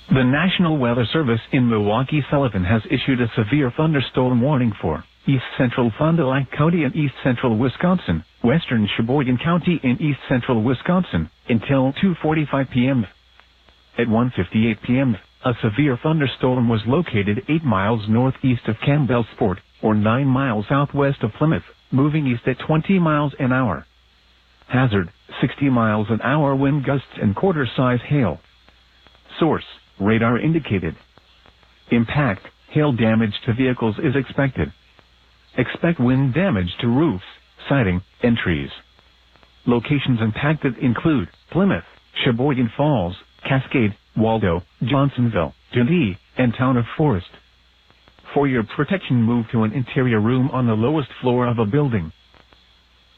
The National Weather Service in Milwaukee-Sullivan has issued a severe thunderstorm warning for East Central Fond du Lac County in East Central Wisconsin, Western Sheboygan County in East Central Wisconsin, until 2:45 p.m. At 1:58 p.m., a severe thunderstorm was located 8 miles northeast of Campbellsport, or 9 miles southwest of Plymouth, moving east at 20 miles an hour. Hazard, 60 miles an hour wind gusts and quarter-size hail. Source, radar indicated. Impact, hail damage to vehicles is expected. Expect wind damage to roofs, siding, and trees. Locations impacted include Plymouth, Sheboygan Falls, Cascade, Waldo, Johnsonville, Dundee, and Town of Forest. For your protection, move to an interior room on the lowest floor of a building.